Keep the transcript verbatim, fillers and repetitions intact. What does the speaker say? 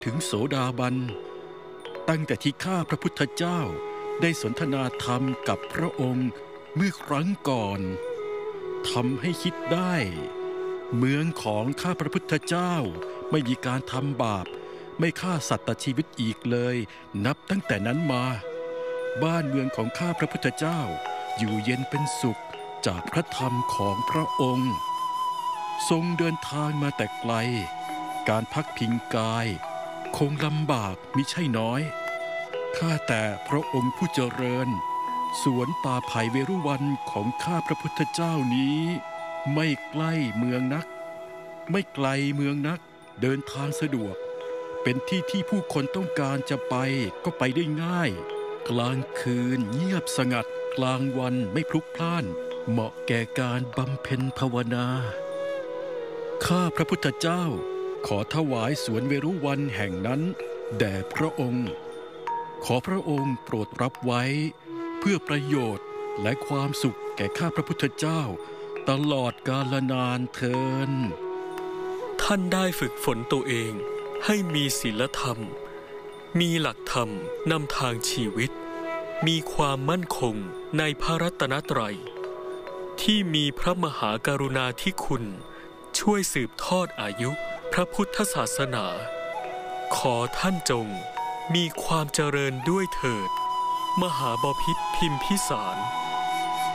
ถึงโสดาบันตั้งแต่ที่ข้าพระพุทธเจ้าได้สนทนาธรรมกับพระองค์เมื่อครั้งก่อนทำให้คิดได้เมืองของข้าพระพุทธเจ้าไม่มีการทำบาปไม่ฆ่าสัตว์ชีวิตอีกเลยนับตั้งแต่นั้นมาบ้านเมืองของข้าพระพุทธเจ้าอยู่เย็นเป็นสุขจากพระธรรมของพระองค์ทรงเดินทางมาแต่ไกลการพักพิงกายคงลำบากมิใช่น้อยข้าแต่พระองค์ผู้เจริญสวนป่าไผ่เวรุวันของข้าพระพุทธเจ้านี้ไม่ใกล้เมืองนักไม่ไกลเมืองนักเดินทางสะดวกเป็นที่ที่ผู้คนต้องการจะไปก็ไปได้ง่ายกลางคืนเงียบสงัดกลางวันไม่พลุกพล่านเหมาะแก่การบำเพ็ญภาวนาข้าพระพุทธเจ้าขอถวายสวนเวรุวันแห่งนั้นแด่พระองค์ขอพระองค์โปรดรับไว้เพื่อประโยชน์และความสุขแก่ข้าพระพุทธเจ้าตลอดกาลนานเทอญท่านได้ฝึกฝนตัวเองให้มีศีลธรรมมีหลักธรรมนำทางชีวิตมีความมั่นคงในพระรัตนตรัยที่มีพระมหากรุณาธิคุณช่วยสืบทอดอายุพระพุทธศาสนาขอท่านจงมีความเจริญด้วยเถิดมหาบพิตรพิมพิสาร